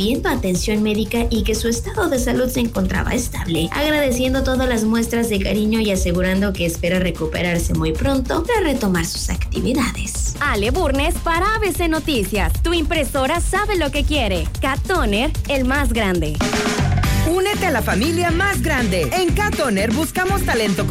recibiendo atención médica y que su estado de salud se encontraba estable, agradeciendo todas las muestras de cariño y asegurando que espera recuperarse muy pronto para retomar sus actividades. Ale Burnes para ABC Noticias. Tu impresora sabe lo que quiere. Cat Toner, el más grande. Únete a la familia más grande. En Cat Toner buscamos talento